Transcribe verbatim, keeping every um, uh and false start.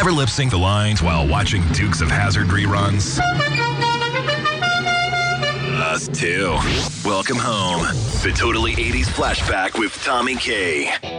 Ever lip sync the lines while watching Dukes of Hazzard reruns? Us too. Welcome home. The Totally eighties Flashback with Tommy K.